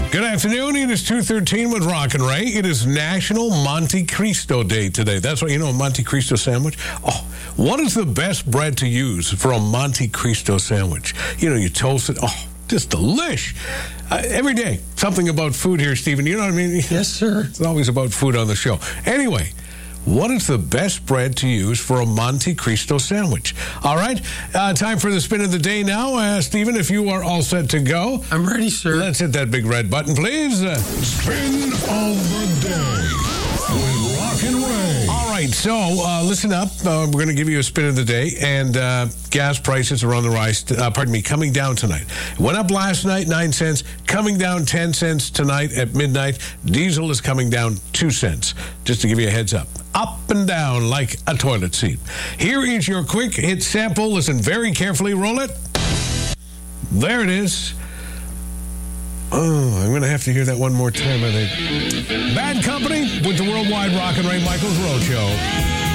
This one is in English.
Good afternoon. It is 2:13 with Rock and Ray. It is National Monte Cristo Day today. That's what, a Monte Cristo sandwich. Oh, what is the best bread to use for a Monte Cristo sandwich? You toast it. Oh, just delish. Every day, something about food here, Stephen. You know what I mean? Yes, sir. It's always about food on the show. Anyway, what is the best bread to use for a Monte Cristo sandwich? All right, time for the spin of the day now. Stephen, if you are all set to go. I'm ready, sir. Let's hit that big red button, please. Spin of the day with Rock and Ray. All right, so listen up. We're going to give you a spin of the day, and gas prices are on the rise. Coming down tonight. Went up last night, 9 cents. Coming down 10 cents tonight at midnight. Diesel is coming down 2 cents. Just to give you a heads up. Up and down like a toilet seat. Here is your quick hit sample. Listen very carefully. Roll it. There it is. Oh, I'm going to have to hear that one more time, I think. Bad Company with the Worldwide Rock and Ray Michaels Roadshow.